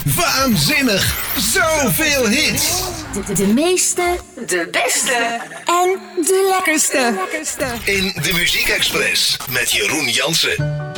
Waanzinnig! Zoveel hits! De meeste, de beste en de lekkerste. In de Muziek Express met Jeroen Jansen.